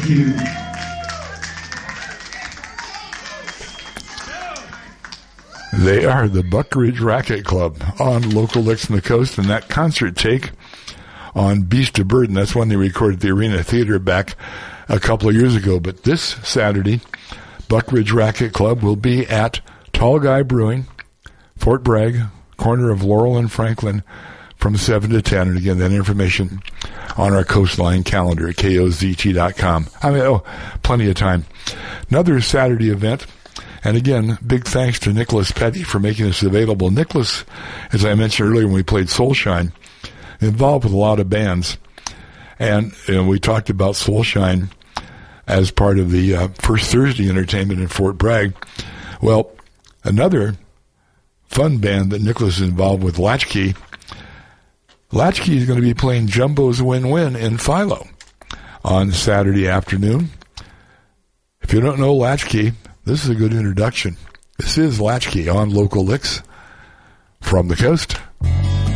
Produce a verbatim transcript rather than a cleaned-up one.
Thank you. They are the Buck Ridge Racquet Club on Local Licks in the Coast, and that concert take on Beast of Burden, that's when they recorded the Arena Theater back a couple of years ago. But this Saturday, Buck Ridge Racquet Club will be at Tall Guy Brewing, Fort Bragg, corner of Laurel and Franklin, from seven to ten. And again, that information on our Coastline calendar at K O Z T dot com. I mean, oh, plenty of time. Another Saturday event. And again, big thanks to Nicholas Petty for making this available. Nicholas, as I mentioned earlier when we played Soulshine, involved with a lot of bands. And you know, we talked about Soulshine as part of the uh, First Thursday entertainment in Fort Bragg. Well, another fun band that Nicholas is involved with, Latchkey. Latchkey is going to be playing Jumbo's Win-Win in Philo on Saturday afternoon. If you don't know Latchkey, this is a good introduction. This is Latchkey on Local Licks from the Coast.